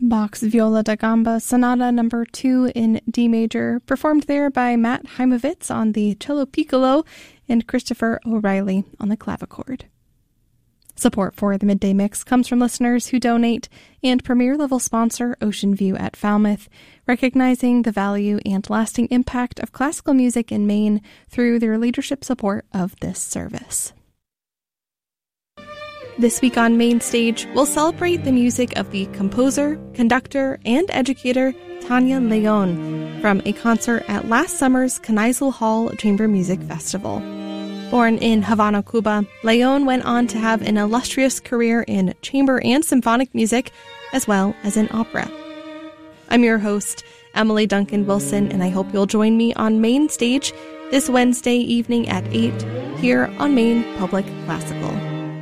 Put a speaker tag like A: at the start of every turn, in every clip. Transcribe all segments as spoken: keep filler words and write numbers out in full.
A: Bach's Viola da Gamba Sonata Number two in D major, performed there by Matt Heimovitz on the cello piccolo and Christopher O'Reilly on the clavichord. Support for the Midday Mix comes from listeners who donate and premier-level sponsor Ocean View at Falmouth, recognizing the value and lasting impact of classical music in Maine through their leadership support of this service. This week on Main Stage, we'll celebrate the music of the composer, conductor, and educator Tania Leon from a concert at last summer's Kneisel Hall Chamber Music Festival. Born in Havana, Cuba, Leon went on to have an illustrious career in chamber and symphonic music, as well as in opera. I'm your host, Emily Duncan Wilson, and I hope you'll join me on Main Stage this Wednesday evening at eight here on Maine Public Classical.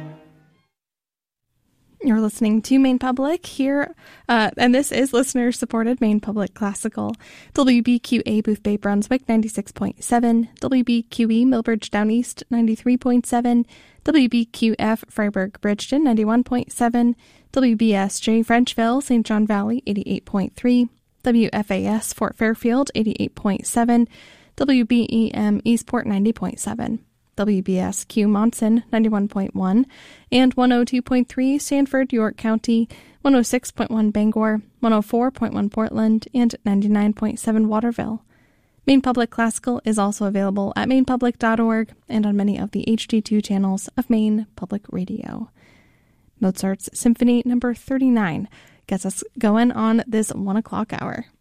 A: You're listening to Maine Public here, uh, and this is listener-supported Maine Public Classical. W B Q A Booth Bay Brunswick ninety-six point seven, W B Q E Millbridge Down East ninety-three point seven, W B Q F Freiburg Bridgeton ninety-one point seven, W B S J Frenchville Saint John Valley eighty-eight point three, W F A S Fort Fairfield eighty-eight point seven, W B E M Eastport ninety point seven. W B S Q Monson ninety-one point one, and one oh two point three Sanford, York County, one oh six point one Bangor, one oh four point one Portland, and ninety-nine point seven Waterville. Maine Public Classical is also available at maine public dot org and on many of the H D two channels of Maine Public Radio. Mozart's Symphony Number thirty-nine gets us going on this one o'clock hour.